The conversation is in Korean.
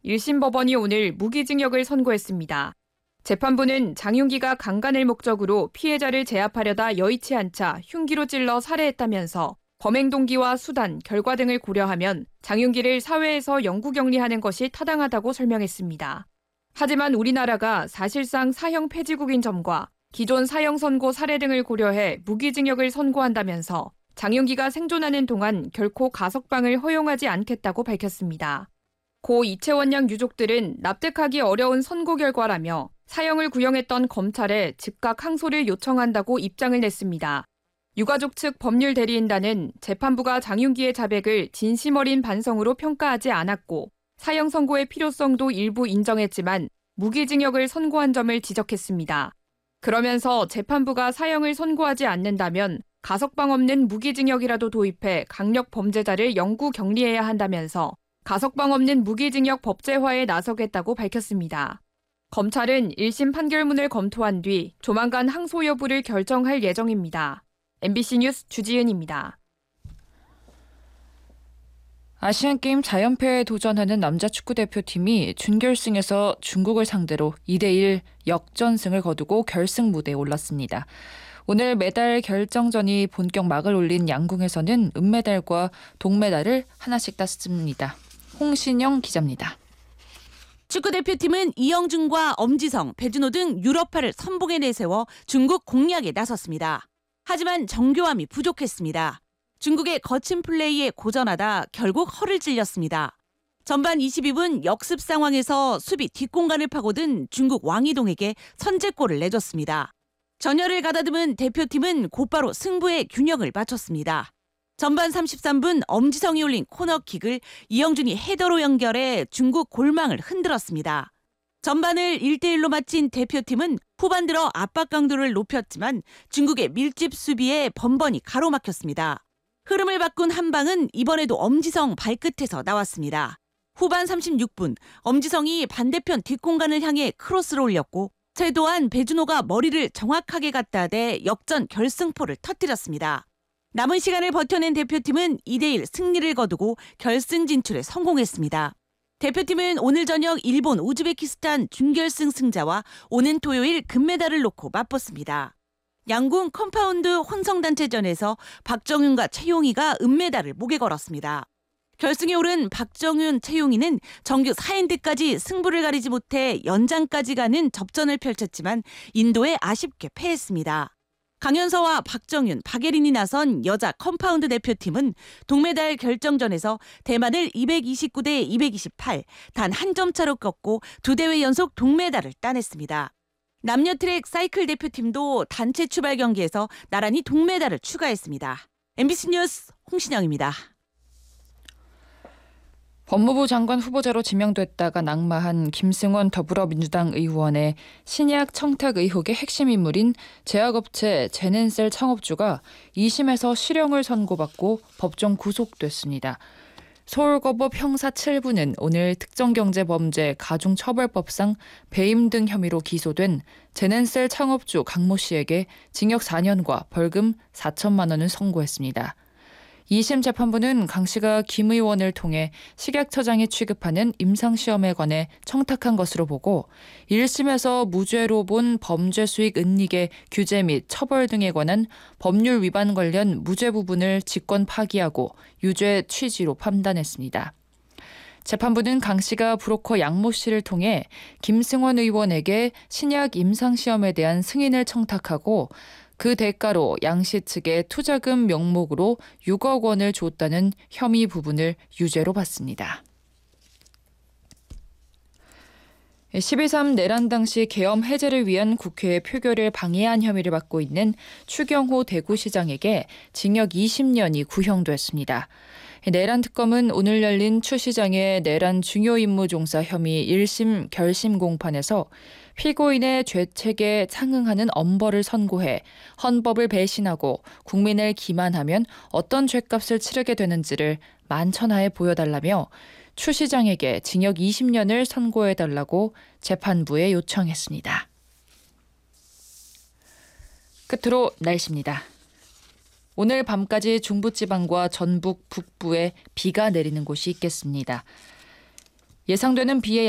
1심 법원이 오늘 무기징역을 선고했습니다. 재판부는 장윤기가 강간을 목적으로 피해자를 제압하려다 여의치 않자 흉기로 찔러 살해했다면서 범행 동기와 수단, 결과 등을 고려하면 장윤기를 사회에서 영구격리하는 것이 타당하다고 설명했습니다. 하지만 우리나라가 사실상 사형 폐지국인 점과 기존 사형 선고 사례 등을 고려해 무기징역을 선고한다면서 장윤기가 생존하는 동안 결코 가석방을 허용하지 않겠다고 밝혔습니다. 고 이채원 양 유족들은 납득하기 어려운 선고 결과라며 사형을 구형했던 검찰에 즉각 항소를 요청한다고 입장을 냈습니다. 유가족 측 법률 대리인단은 재판부가 장윤기의 자백을 진심 어린 반성으로 평가하지 않았고 사형 선고의 필요성도 일부 인정했지만 무기징역을 선고한 점을 지적했습니다. 그러면서 재판부가 사형을 선고하지 않는다면 가석방 없는 무기징역이라도 도입해 강력 범죄자를 영구 격리해야 한다면서 가석방 없는 무기징역 법제화에 나서겠다고 밝혔습니다. 검찰은 1심 판결문을 검토한 뒤 조만간 항소 여부를 결정할 예정입니다. MBC 뉴스 주지은입니다. 아시안게임 자연패에 도전하는 남자 축구대표팀이 준결승에서 중국을 상대로 2대1 역전승을 거두고 결승 무대에 올랐습니다. 오늘 메달 결정전이 본격 막을 올린 양궁에서는 은메달과 동메달을 하나씩 땄습니다. 홍신영 기자입니다. 축구대표팀은 이영준과 엄지성, 배준호 등 유럽파를 선봉에 내세워 중국 공략에 나섰습니다. 하지만 정교함이 부족했습니다. 중국의 거친 플레이에 고전하다 결국 허를 찔렸습니다. 전반 22분 역습 상황에서 수비 뒷공간을 파고든 중국 왕이동에게 선제골을 내줬습니다. 전열을 가다듬은 대표팀은 곧바로 승부의 균형을 맞췄습니다. 전반 33분 엄지성이 올린 코너킥을 이영준이 헤더로 연결해 중국 골망을 흔들었습니다. 전반을 1대1로 마친 대표팀은 후반 들어 압박 강도를 높였지만 중국의 밀집 수비에 번번이 가로막혔습니다. 흐름을 바꾼 한 방은 이번에도 엄지성 발끝에서 나왔습니다. 후반 36분 엄지성이 반대편 뒷공간을 향해 크로스를 올렸고 최도한 배준호가 머리를 정확하게 갖다 대 역전 결승포를 터뜨렸습니다. 남은 시간을 버텨낸 대표팀은 2대1 승리를 거두고 결승 진출에 성공했습니다. 대표팀은 오늘 저녁 일본, 우즈베키스탄 준결승 승자와 오는 토요일 금메달을 놓고 맞붙습니다. 양궁 컴파운드 혼성단체전에서 박정윤과 최용희가 은메달을 목에 걸었습니다. 결승에 오른 박정윤, 최용희는 정규 4엔드까지 승부를 가리지 못해 연장까지 가는 접전을 펼쳤지만 인도에 아쉽게 패했습니다. 강현서와 박정윤, 박예린이 나선 여자 컴파운드 대표팀은 동메달 결정전에서 대만을 229대 228, 단 한 점 차로 꺾고 2대회 연속 동메달을 따냈습니다. 남녀 트랙 사이클 대표팀도 단체 출발 경기에서 나란히 동메달을 추가했습니다. MBC 뉴스 홍신영입니다. 법무부 장관 후보자로 지명됐다가 낙마한 김승원 더불어민주당 의원의 신약 청탁 의혹의 핵심 인물인 제약업체 제넨셀 창업주가 2심에서 실형을 선고받고 법정 구속됐습니다. 서울고법 형사 7부는 오늘 특정경제범죄 가중처벌법상 배임 등 혐의로 기소된 제넨셀 창업주 강모 씨에게 징역 4년과 벌금 4천만 원을 선고했습니다. 2심 재판부는 강 씨가 김 의원을 통해 식약처장이 취급하는 임상시험에 관해 청탁한 것으로 보고 1심에서 무죄로 본 범죄 수익 은닉의 규제 및 처벌 등에 관한 법률 위반 관련 무죄 부분을 직권 파기하고 유죄 취지로 판단했습니다. 재판부는 강 씨가 브로커 양모 씨를 통해 김승원 의원에게 신약 임상시험에 대한 승인을 청탁하고 그 대가로 양 씨 측에 투자금 명목으로 6억 원을 줬다는 혐의 부분을 유죄로 봤습니다. 12.3 내란 당시 계엄 해제를 위한 국회의 표결을 방해한 혐의를 받고 있는 추경호 대구시장에게 징역 20년이 구형됐습니다. 내란 특검은 오늘 열린 추 시장의 내란 중요 임무 종사 혐의 1심 결심 공판에서 피고인의 죄책에 상응하는 엄벌을 선고해 헌법을 배신하고 국민을 기만하면 어떤 죄값을 치르게 되는지를 만천하에 보여달라며 추 시장에게 징역 20년을 선고해달라고 재판부에 요청했습니다. 끝으로 날씨입니다. 오늘 밤까지 중부지방과 전북 북부에 비가 내리는 곳이 있겠습니다. 예상되는 비의